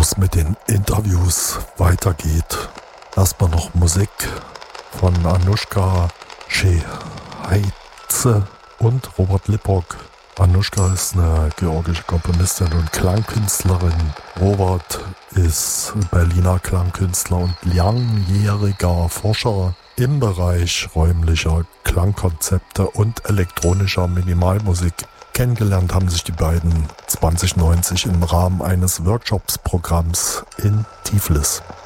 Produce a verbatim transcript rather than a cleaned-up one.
es mit den Interviews weitergeht, erstmal noch Musik von Anushka Sheheitze und Robert Lippock. Anushka ist eine georgische Komponistin und Klangkünstlerin. Robert ist Berliner Klangkünstler und langjähriger Forscher im Bereich räumlicher Klangkonzepte und elektronischer Minimalmusik. Kennengelernt haben sich die beiden zwanzig neunzig im Rahmen eines Workshops-Programms in Tiflis.